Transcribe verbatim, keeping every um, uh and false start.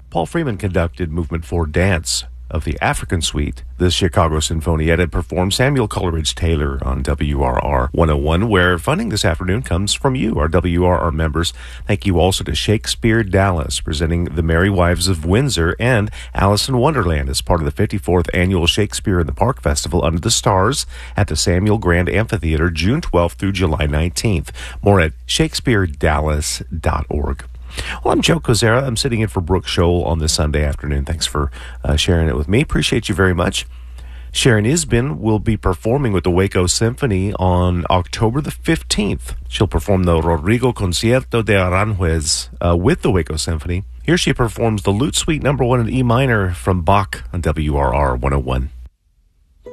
Paul Freeman conducted Movement four Dance of the African Suite. The Chicago Sinfonietta performed Samuel Coleridge Taylor on W R R one oh one, where funding this afternoon comes from you, our W R R members. Thank you also to Shakespeare Dallas, presenting The Merry Wives of Windsor, and Alice in Wonderland as part of the fifty-fourth Annual Shakespeare in the Park Festival Under the Stars at the Samuel Grand Amphitheater, June twelfth through July nineteenth. More at shakespeare dallas dot org. Well, I'm Joe Kozera. I'm sitting in for Brooke Scholl on this Sunday afternoon. Thanks for uh, sharing it with me. Appreciate you very much. Sharon Isbin will be performing with the Waco Symphony on October the fifteenth. She'll perform the Rodrigo Concierto de Aranjuez uh, with the Waco Symphony. Here she performs the Lute Suite number one in E minor from Bach on W R R one oh one.